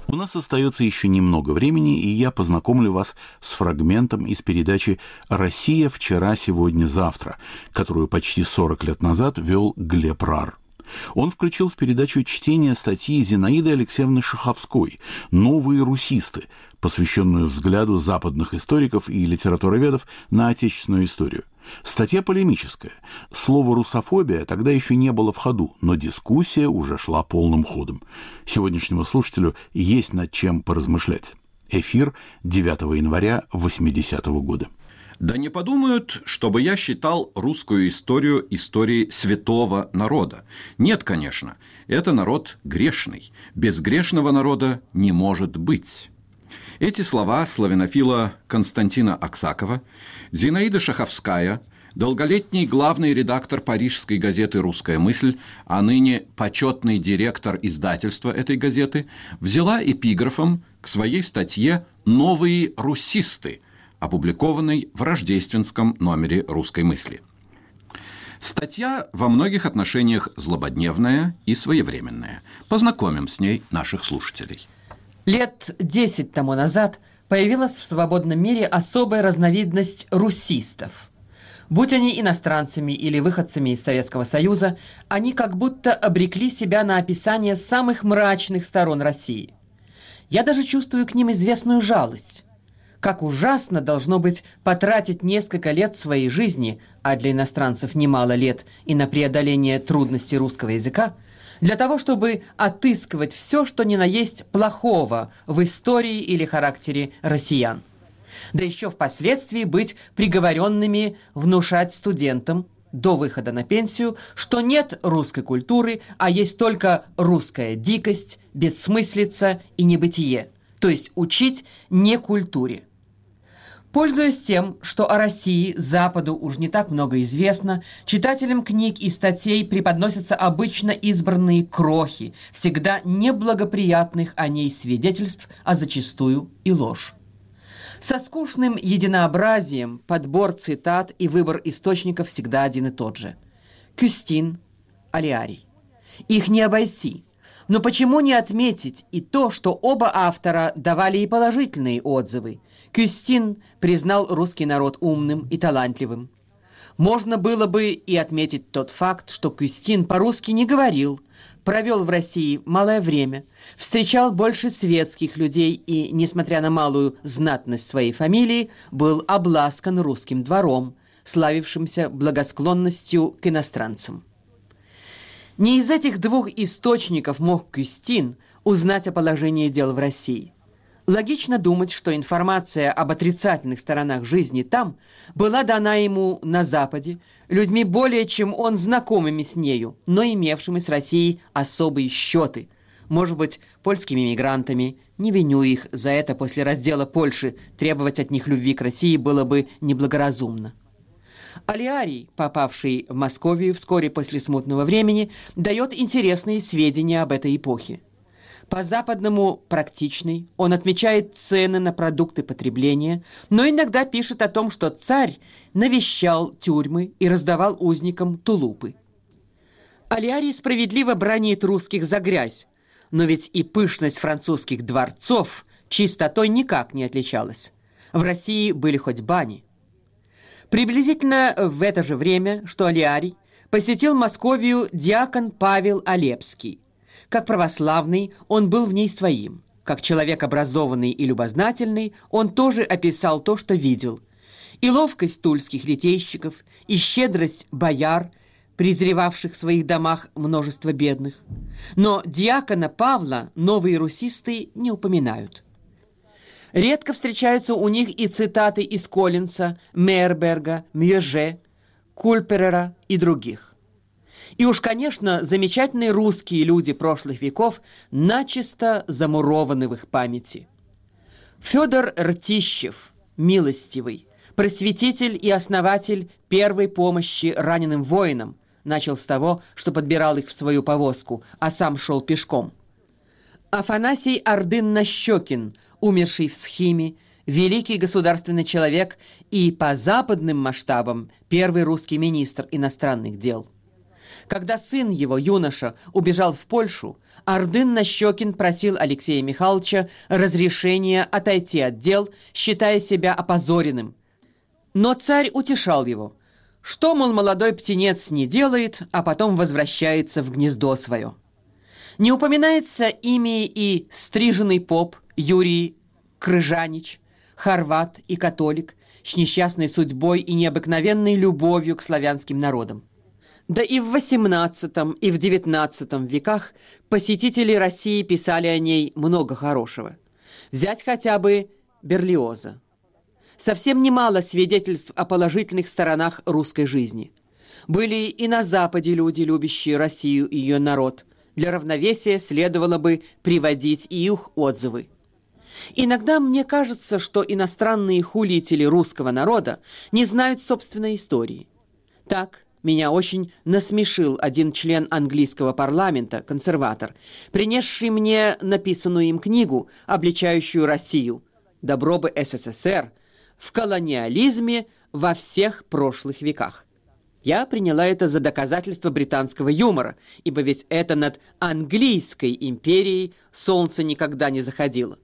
У нас остается еще немного времени, и я познакомлю вас с фрагментом из передачи «Россия. Вчера, сегодня, завтра», которую почти 40 лет назад вел Глеб Рар. Он включил в передачу чтение статьи Зинаиды Алексеевны Шаховской «Новые русисты», посвященную взгляду западных историков и литературоведов на отечественную историю. Статья полемическая. Слово «русофобия» тогда еще не было в ходу, но дискуссия уже шла полным ходом. Сегодняшнему слушателю есть над чем поразмышлять. Эфир 9 января 80-го года. Да не подумают, чтобы я считал русскую историю историей святого народа. Нет, конечно, это народ грешный. Безгрешного народа не может быть. Эти слова славянофила Константина Аксакова, Зинаида Шаховская, долголетний главный редактор парижской газеты «Русская мысль», а ныне почетный директор издательства этой газеты, взяла эпиграфом к своей статье «Новые русисты», опубликованной в рождественском номере «Русской мысли». Статья во многих отношениях злободневная и своевременная. Познакомим с ней наших слушателей. Лет 10 тому назад появилась в свободном мире особая разновидность русистов. Будь они иностранцами или выходцами из Советского Союза, они как будто обрекли себя на описание самых мрачных сторон России. Я даже чувствую к ним известную жалость. Как ужасно должно быть потратить несколько лет своей жизни, а для иностранцев немало лет, и на преодоление трудностей русского языка, для того, чтобы отыскивать все, что ни на есть плохого в истории или характере россиян. Да еще впоследствии быть приговоренными внушать студентам до выхода на пенсию, что нет русской культуры, а есть только русская дикость, бессмыслица и небытие, то есть учить не культуре. Пользуясь тем, что о России Западу уж не так много известно, читателям книг и статей преподносятся обычно избранные крохи, всегда неблагоприятных о ней свидетельств, а зачастую и ложь. Со скучным единообразием подбор цитат и выбор источников всегда один и тот же. Кюстин, Алиарий. Их не обойти. Но почему не отметить и то, что оба автора давали и положительные отзывы? Кюстин признал русский народ умным и талантливым. Можно было бы и отметить тот факт, что Кюстин по-русски не говорил, провел в России малое время, встречал больше светских людей и, несмотря на малую знатность своей фамилии, был обласкан русским двором, славившимся благосклонностью к иностранцам. Не из этих двух источников мог Кюстин узнать о положении дел в России. Логично думать, что информация об отрицательных сторонах жизни там была дана ему на Западе людьми более чем он знакомыми с нею, но имевшими с Россией особые счеты, может быть, польскими мигрантами. Не виню их за это после раздела Польши, требовать от них любви к России было бы неблагоразумно. Алиарий, попавший в Московию вскоре после смутного времени, дает интересные сведения об этой эпохе. По-западному практичный, он отмечает цены на продукты потребления, но иногда пишет о том, что царь навещал тюрьмы и раздавал узникам тулупы. Алиарий справедливо бранит русских за грязь, но ведь и пышность французских дворцов чистотой никак не отличалась. В России были хоть бани. Приблизительно в это же время, что Алиарий, посетил Московию диакон Павел Олепский. Как православный, он был в ней своим. Как человек образованный и любознательный, он тоже описал то, что видел. И ловкость тульских литейщиков, и щедрость бояр, презревавших в своих домах множество бедных. Но диакона Павла новые русисты не упоминают. Редко встречаются у них и цитаты из Коллинса, Мейерберга, Мьеже, Кульперера и других. И уж, конечно, замечательные русские люди прошлых веков начисто замурованы в их памяти. Федор Ртищев, милостивый, просветитель и основатель первой помощи раненым воинам, начал с того, что подбирал их в свою повозку, а сам шел пешком. Афанасий Ордын-Нащекин, умерший в Схиме, великий государственный человек и по западным масштабам первый русский министр иностранных дел. Когда сын его, юноша, убежал в Польшу, Ордын-Нащекин просил Алексея Михайловича разрешения отойти от дел, считая себя опозоренным. Но царь утешал его, что, мол, молодой птенец не делает, а потом возвращается в гнездо свое. Не упоминается ими и стриженный поп Юрий Крыжанич, хорват и католик, с несчастной судьбой и необыкновенной любовью к славянским народам. Да и в XVIII и в XIX веках посетители России писали о ней много хорошего. Взять хотя бы Берлиоза. Совсем немало свидетельств о положительных сторонах русской жизни. Были и на Западе люди, любящие Россию и ее народ. Для равновесия следовало бы приводить и их отзывы. Иногда мне кажется, что иностранные хулители русского народа не знают собственной истории. Так, меня очень насмешил один член английского парламента, консерватор, принесший мне написанную им книгу, обличающую Россию «Добро бы СССР» в колониализме во всех прошлых веках. Я приняла это за доказательство британского юмора, ибо ведь это над английской империей солнце никогда не заходило.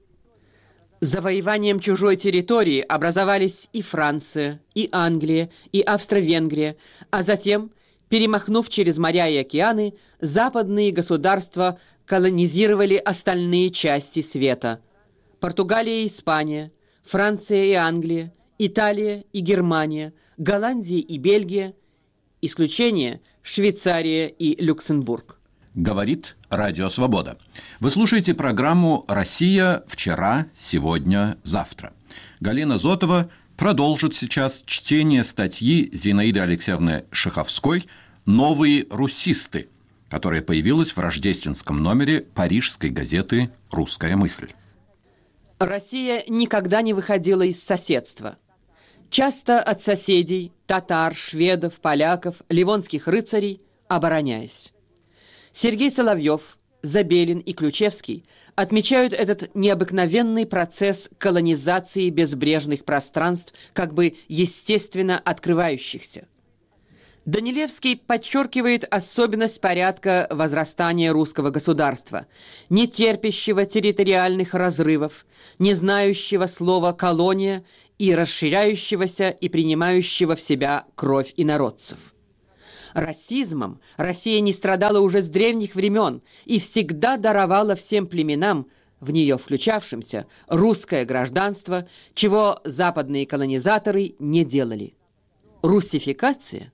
Завоеванием чужой территории образовались и Франция, и Англия, и Австро-Венгрия, а затем, перемахнув через моря и океаны, западные государства колонизировали остальные части света. Португалия и Испания, Франция и Англия, Италия и Германия, Голландия и Бельгия, исключение Швейцария и Люксембург. Говорит Радио Свобода. Вы слушаете программу «Россия. Вчера, сегодня, завтра». Галина Зотова продолжит сейчас чтение статьи Зинаиды Алексеевны Шаховской «Новые русисты», которая появилась в рождественском номере парижской газеты «Русская мысль». Россия никогда не выходила из соседства. Часто от соседей, татар, шведов, поляков, ливонских рыцарей, обороняясь. Сергей Соловьев, Забелин и Ключевский отмечают этот необыкновенный процесс колонизации безбрежных пространств, как бы естественно открывающихся. Данилевский подчеркивает особенность порядка возрастания русского государства, не терпящего территориальных разрывов, не знающего слова «колония» и расширяющегося и принимающего в себя кровь инородцев. Расизмом Россия не страдала уже с древних времен и всегда даровала всем племенам, в нее включавшимся, русское гражданство, чего западные колонизаторы не делали. Русификация.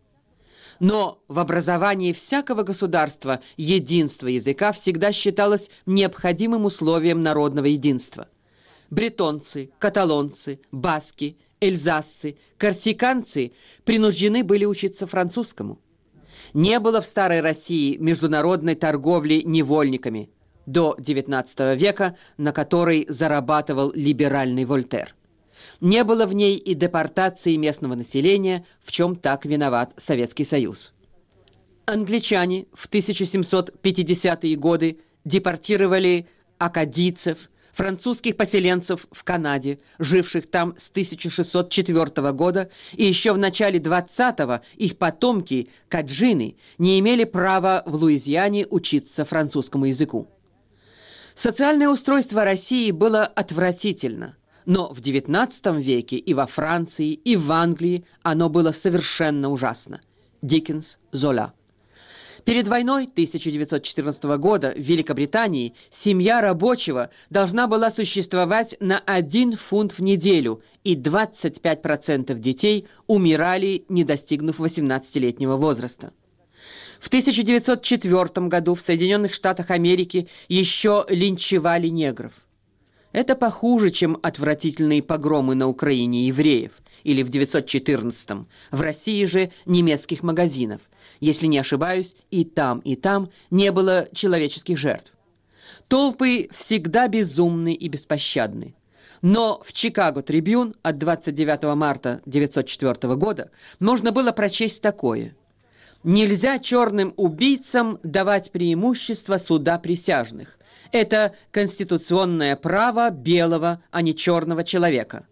Но в образовании всякого государства единство языка всегда считалось необходимым условием народного единства. Бретонцы, каталонцы, баски, эльзасцы, корсиканцы принуждены были учиться французскому. Не было в старой России международной торговли невольниками до XIX века, на которой зарабатывал либеральный Вольтер. Не было в ней и депортации местного населения, в чем так виноват Советский Союз. Англичане в 1750-е годы депортировали акадийцев, французских поселенцев в Канаде, живших там с 1604 года, и еще в начале 20-го их потомки, каджины, не имели права в Луизиане учиться французскому языку. Социальное устройство России было отвратительно, но в XIX веке и во Франции, и в Англии оно было совершенно ужасно. Диккенс, Зола. Перед войной 1914 года в Великобритании семья рабочего должна была существовать на 1 фунт в неделю, и 25% детей умирали, не достигнув 18-летнего возраста. В 1904 году в Соединенных Штатах Америки еще линчевали негров. Это похуже, чем отвратительные погромы на Украине евреев или в 1914-м, в России же немецких магазинов. Если не ошибаюсь, и там не было человеческих жертв. Толпы всегда безумны и беспощадны. Но в «Чикаго Трибюн» от 29 марта 1904 года можно было прочесть такое: «Нельзя черным убийцам давать преимущество суда присяжных. Это конституционное право белого, а не черного человека».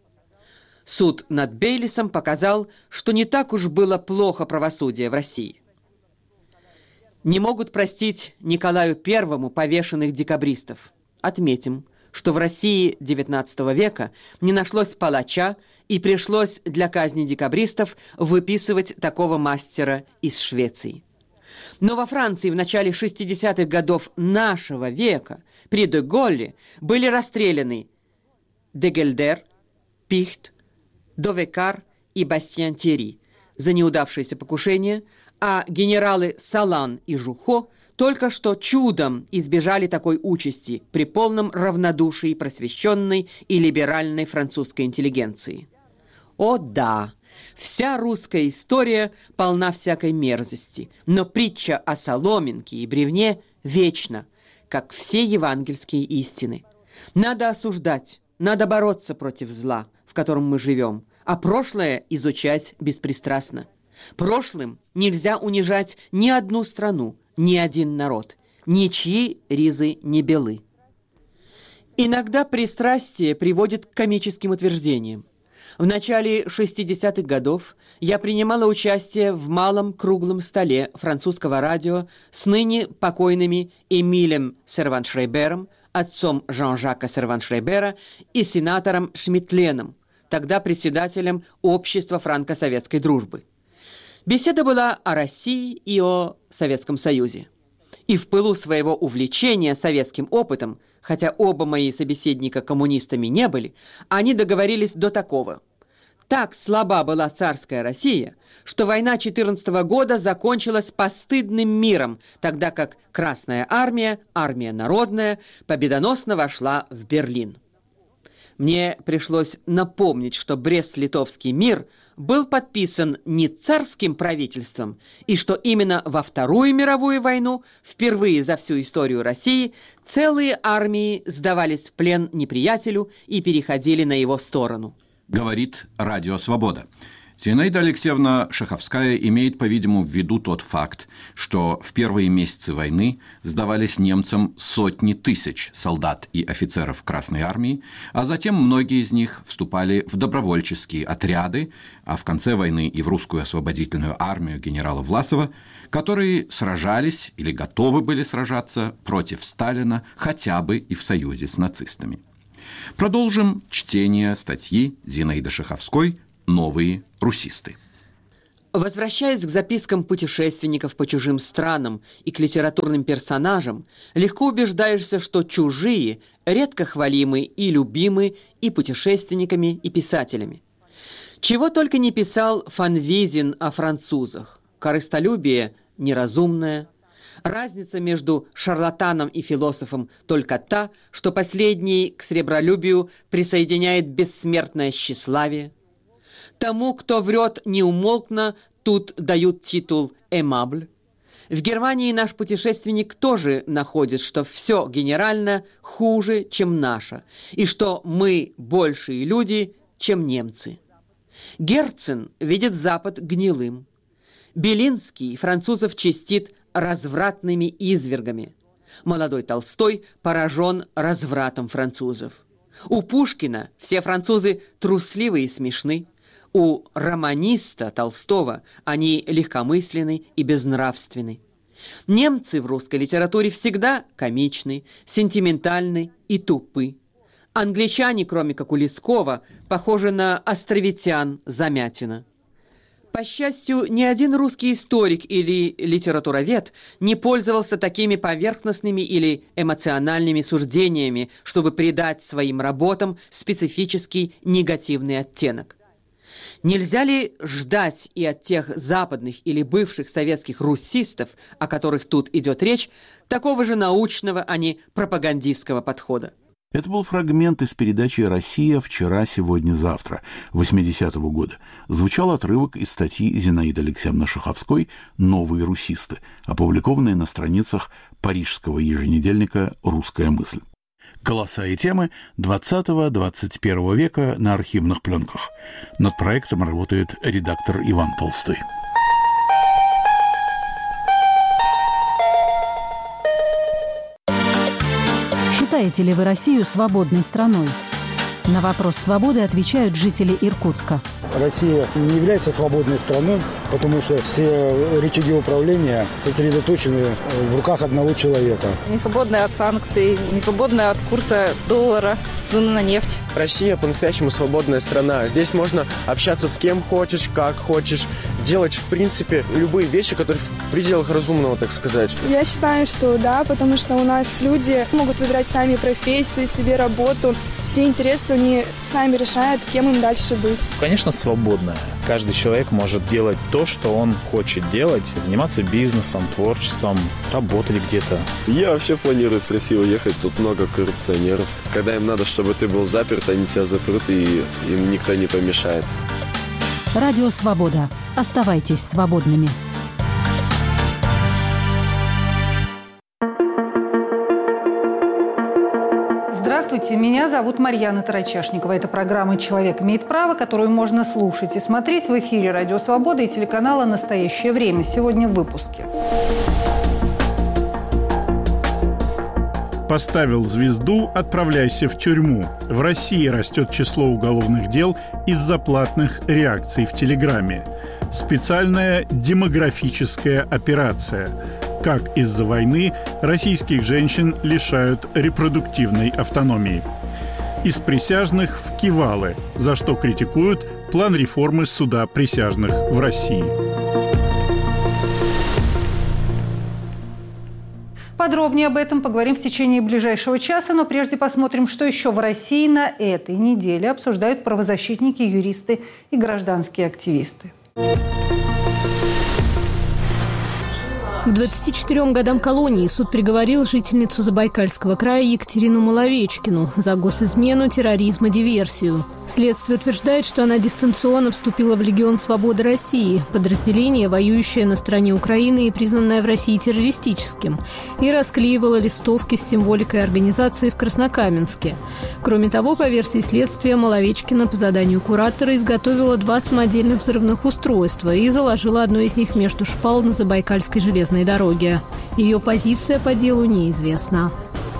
Суд над Бейлисом показал, что не так уж было плохо правосудие в России. Не могут простить Николаю I повешенных декабристов. Отметим, что в России XIX века не нашлось палача, и пришлось для казни декабристов выписывать такого мастера из Швеции. Но во Франции в начале 60-х годов нашего века при де Голле были расстреляны Дегельдер, Пихт, Довекар и Бастьян-Тьерри за неудавшееся покушение, а генералы Салан и Жухо только что чудом избежали такой участи при полном равнодушии просвещенной и либеральной французской интеллигенции. О да, вся русская история полна всякой мерзости, но притча о соломинке и бревне вечна, как все евангельские истины. Надо осуждать, надо бороться против зла, в котором мы живем, а прошлое изучать беспристрастно. Прошлым нельзя унижать ни одну страну, ни один народ, ничьи ризы не белы. Иногда пристрастие приводит к комическим утверждениям. В начале 60-х годов я принимала участие в малом круглом столе французского радио с ныне покойными Эмилем Серван-Шрейбером, отцом Жан-Жака Серван-Шрейбера, и сенатором Шмидтленом, тогда председателем Общества франко-советской дружбы. Беседа была о России и о Советском Союзе. И в пылу своего увлечения советским опытом, хотя оба мои собеседника коммунистами не были, они договорились до такого. Так слаба была царская Россия, что война 14 года закончилась постыдным миром, тогда как Красная армия, армия народная, победоносно вошла в Берлин. Мне пришлось напомнить, что Брест-Литовский мир был подписан не царским правительством, и что именно во Вторую мировую войну, впервые за всю историю России, целые армии сдавались в плен неприятелю и переходили на его сторону. Говорит Радио Свобода. Зинаида Алексеевна Шаховская имеет, по-видимому, в виду тот факт, что в первые месяцы войны сдавались немцам сотни тысяч солдат и офицеров Красной армии, а затем многие из них вступали в добровольческие отряды, а в конце войны и в русскую освободительную армию генерала Власова, которые сражались или готовы были сражаться против Сталина хотя бы и в союзе с нацистами. Продолжим чтение статьи Зинаиды Шаховской «Новые русисты». Возвращаясь к запискам путешественников по чужим странам и к литературным персонажам, легко убеждаешься, что чужие редко хвалимы и любимы и путешественниками, и писателями. Чего только не писал Фан Визин о французах. Корыстолюбие неразумное. Разница между шарлатаном и философом только та, что последний к сребролюбию присоединяет бессмертное тщеславие. Тому, кто врет неумолкно, тут дают титул «эмабль». В Германии наш путешественник тоже находит, что все генерально хуже, чем наше, и что мы большие люди, чем немцы. Герцен видит Запад гнилым. Белинский французов честит развратными извергами. Молодой Толстой поражен развратом французов. У Пушкина все французы трусливы и смешны. У романиста Толстого они легкомысленны и безнравственны. Немцы в русской литературе всегда комичны, сентиментальны и тупы. Англичане, кроме как у Лескова, похожи на островитян Замятина. По счастью, ни один русский историк или литературовед не пользовался такими поверхностными или эмоциональными суждениями, чтобы придать своим работам специфический негативный оттенок. Нельзя ли ждать и от тех западных или бывших советских русистов, о которых тут идет речь, такого же научного, а не пропагандистского подхода? Это был фрагмент из передачи «Россия. Вчера, сегодня, завтра» 80-го года. Звучал отрывок из статьи Зинаиды Алексеевны Шаховской «Новые русисты», опубликованной на страницах парижского еженедельника «Русская мысль». Голоса и темы 20-21 века на архивных пленках. Над проектом работает редактор Иван Толстой. Считаете ли вы Россию свободной страной? На вопрос свободы отвечают жители Иркутска. Россия не является свободной страной, потому что все рычаги управления сосредоточены в руках одного человека. Не свободная от санкций, не свободная от курса доллара, цены на нефть. Россия по-настоящему свободная страна. Здесь можно общаться с кем хочешь, как хочешь, делать, в принципе, любые вещи, которые в пределах разумного, так сказать. Я считаю, что да, потому что у нас люди могут выбирать сами профессию, себе работу. Все интересы они сами решают, кем им дальше быть. Конечно, свободная. Каждый человек может делать то, что он хочет делать, заниматься бизнесом, творчеством, работать где-то. Я вообще планирую с России уехать, тут много коррупционеров. Когда им надо, чтобы ты был заперт, они тебя запрут, и им никто не помешает. Радио «Свобода». Оставайтесь свободными. Здравствуйте, меня зовут Марьяна Тарачешникова. Это программа «Человек имеет право», которую можно слушать и смотреть в эфире «Радио Свобода» и телеканала «Настоящее время». Сегодня в выпуске. Поставил звезду – отправляйся в тюрьму. В России растет число уголовных дел из-за платных реакций в Телеграме. Специальная демографическая операция. Как из-за войны российских женщин лишают репродуктивной автономии. Из присяжных в Кивалы, за что критикуют план реформы суда присяжных в России. Подробнее об этом поговорим в течение ближайшего часа, но прежде посмотрим, что еще в России на этой неделе обсуждают правозащитники, юристы и гражданские активисты. К 24 годам колонии суд приговорил жительницу Забайкальского края Екатерину Маловечкину за госизмену, терроризм и диверсию. Следствие утверждает, что она дистанционно вступила в Легион Свободы России, подразделение, воюющее на стороне Украины и признанное в России террористическим, и расклеивала листовки с символикой организации в Краснокаменске. Кроме того, по версии следствия, Маловечкина по заданию куратора изготовила 2 самодельных взрывных устройства и заложила одно из них между шпал на Забайкальской железной дороге. Ее позиция по делу неизвестна.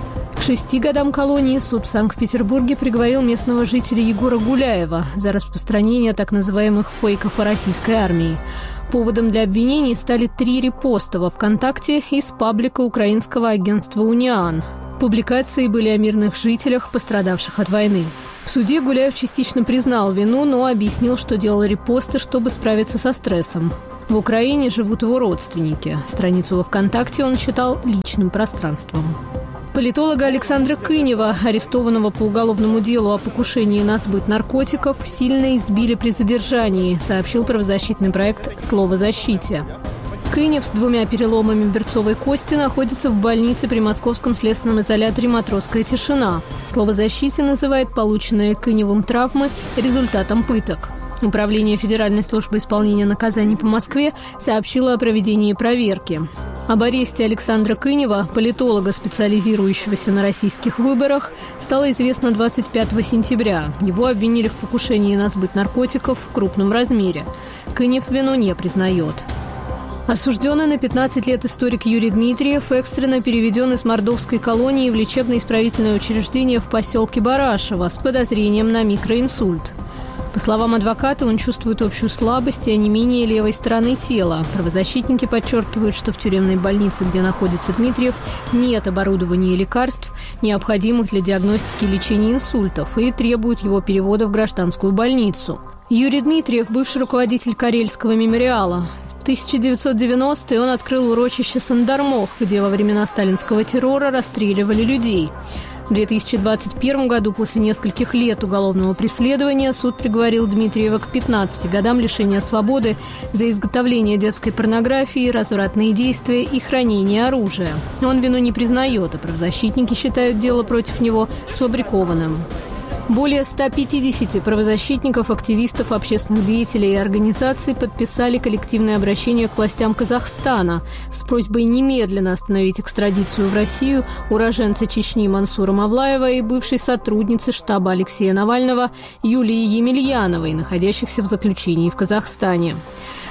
К 6 годам колонии суд в Санкт-Петербурге приговорил местного жителя Егора Гуляева за распространение так называемых фейков о российской армии. Поводом для обвинений стали 3 репоста во ВКонтакте из паблика украинского агентства «Униан». Публикации были о мирных жителях, пострадавших от войны. В суде Гуляев частично признал вину, но объяснил, что делал репосты, чтобы справиться со стрессом. В Украине живут его родственники. Страницу во ВКонтакте он считал личным пространством. Политолога Александра Кынева, арестованного по уголовному делу о покушении на сбыт наркотиков, сильно избили при задержании, сообщил правозащитный проект «Слово защите». Кынев с 2 переломами берцовой кости находится в больнице при Московском следственном изоляторе «Матросская тишина». «Слово защите» называет полученные Кыневым травмы результатом пыток. Управление Федеральной службы исполнения наказаний по Москве сообщило о проведении проверки. Об аресте Александра Кынева, политолога, специализирующегося на российских выборах, стало известно 25 сентября. Его обвинили в покушении на сбыт наркотиков в крупном размере. Кынев вину не признает. Осужденный на 15 лет историк Юрий Дмитриев экстренно переведен из мордовской колонии в лечебно-исправительное учреждение в поселке Барашево с подозрением на микроинсульт. По словам адвоката, он чувствует общую слабость и онемение левой стороны тела. Правозащитники подчеркивают, что в тюремной больнице, где находится Дмитриев, нет оборудования и лекарств, необходимых для диагностики и лечения инсультов, и требуют его перевода в гражданскую больницу. Юрий Дмитриев – бывший руководитель Карельского мемориала. В 1990-е он открыл урочище Сандармох, где во времена сталинского террора расстреливали людей. В 2021 году, после нескольких лет уголовного преследования, суд приговорил Дмитриева к 15 годам лишения свободы за изготовление детской порнографии, развратные действия и хранение оружия. Он вину не признает, а правозащитники считают дело против него сфабрикованным. Более 150 правозащитников, активистов, общественных деятелей и организаций подписали коллективное обращение к властям Казахстана с просьбой немедленно остановить экстрадицию в Россию уроженца Чечни Мансура Мавлаева и бывшей сотрудницы штаба Алексея Навального Юлии Емельяновой, находящихся в заключении в Казахстане.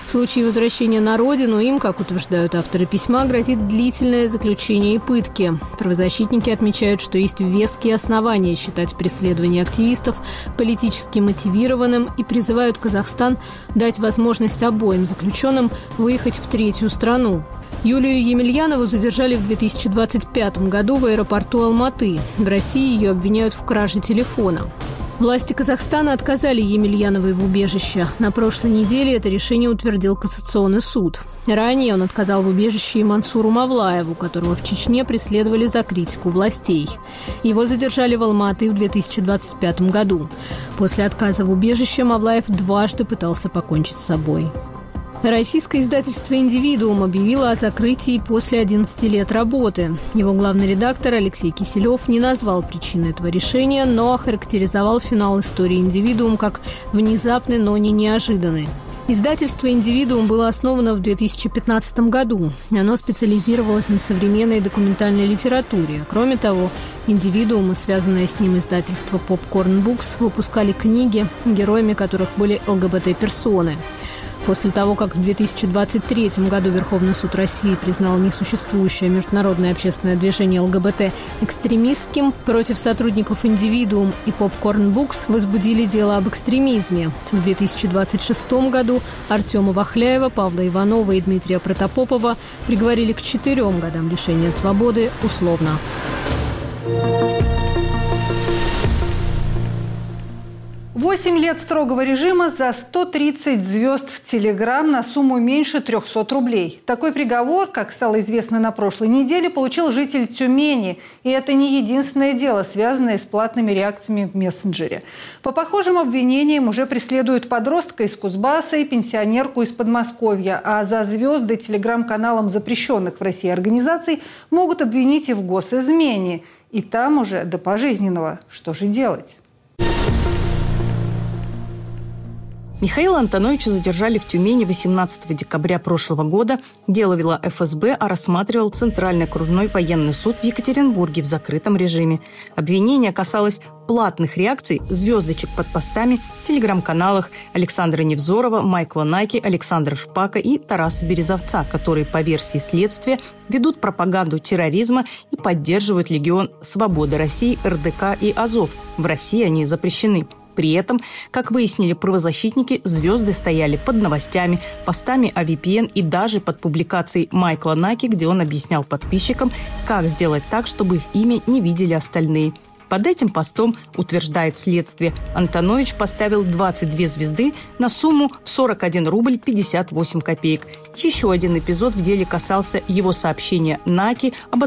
В случае возвращения на родину им, как утверждают авторы письма, грозит длительное заключение и пытки. Правозащитники отмечают, что есть веские основания считать преследование активистов политически мотивированным и призывают Казахстан дать возможность обоим заключенным выехать в третью страну. Юлию Емельянову задержали в 2025 году в аэропорту Алматы. В России ее обвиняют в краже телефона. Власти Казахстана отказали Емельяновой в убежище. На прошлой неделе это решение утвердил Кассационный суд. Ранее он отказал в убежище и Мансуру Мавлаеву, которого в Чечне преследовали за критику властей. Его задержали в Алматы в 2025 году. После отказа в убежище Мавлаев дважды пытался покончить с собой. Российское издательство «Индивидуум» объявило о закрытии после 11 лет работы. Его главный редактор Алексей Киселев не назвал причины этого решения, но охарактеризовал финал истории «Индивидуум» как внезапный, но не неожиданный. Издательство «Индивидуум» было основано в 2015 году. Оно специализировалось на современной документальной литературе. Кроме того, «Индивидуум» и связанное с ним издательство Popcorn Books выпускали книги, героями которых были ЛГБТ-персоны. После того, как в 2023 году Верховный суд России признал несуществующее международное общественное движение ЛГБТ экстремистским, против сотрудников «Индивидуум» и Popcorn Books возбудили дело об экстремизме. В 2026 году Артема Вахляева, Павла Иванова и Дмитрия Протопопова приговорили к 4 годам лишения свободы условно. 8 лет строгого режима за 130 звезд в Телеграм на сумму меньше 300 рублей. Такой приговор, как стало известно на прошлой неделе, получил житель Тюмени. И это не единственное дело, связанное с платными реакциями в мессенджере. По похожим обвинениям уже преследуют подростка из Кузбасса и пенсионерку из Подмосковья. А за звезды телеграм-каналам запрещенных в России организаций могут обвинить и в госизмене. И там уже до пожизненного. Что же делать? Михаила Антоновича задержали в Тюмени 18 декабря прошлого года. Дело вела ФСБ, а рассматривал Центральный окружной военный суд в Екатеринбурге в закрытом режиме. Обвинение касалось платных реакций, звездочек под постами в телеграм-каналах Александра Невзорова, Майкла Наки, Александра Шпака и Тараса Березовца, которые, по версии следствия, ведут пропаганду терроризма и поддерживают Легион Свободы России, РДК и Азов. В России они запрещены. При этом, как выяснили правозащитники, звезды стояли под новостями, постами о VPN и даже под публикацией Майкла Наки, где он объяснял подписчикам, как сделать так, чтобы их имя не видели остальные. Под этим постом, утверждает следствие, Антонович поставил 22 звезды на сумму в 41 рубль 58 копеек. Еще один эпизод в деле касался его сообщения Наки об